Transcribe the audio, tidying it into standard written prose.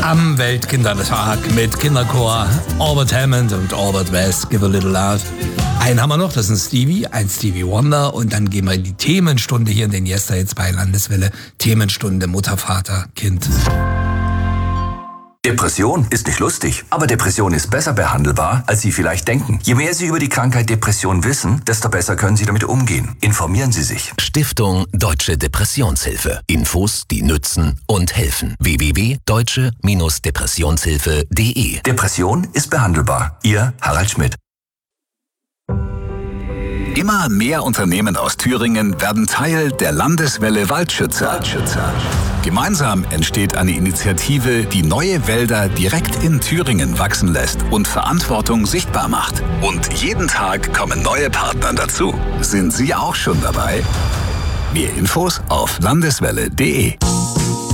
am Weltkindertag mit Kinderchor Albert Hammond und Albert West, Give a Little Love. Einen haben wir noch, das ist ein Stevie Wonder. Und dann gehen wir in die Themenstunde hier in den Yesterhits bei Landeswelle. Themenstunde Mutter, Vater, Kind. Depression ist nicht lustig, aber Depression ist besser behandelbar, als Sie vielleicht denken. Je mehr Sie über die Krankheit Depression wissen, desto besser können Sie damit umgehen. Informieren Sie sich. Stiftung Deutsche Depressionshilfe. Infos, die nützen und helfen. www.deutsche-depressionshilfe.de. Depression ist behandelbar. Ihr Harald Schmidt. Immer mehr Unternehmen aus Thüringen werden Teil der Landeswelle Waldschützer. Gemeinsam entsteht eine Initiative, die neue Wälder direkt in Thüringen wachsen lässt und Verantwortung sichtbar macht. Und jeden Tag kommen neue Partner dazu. Sind Sie auch schon dabei? Mehr Infos auf landeswelle.de.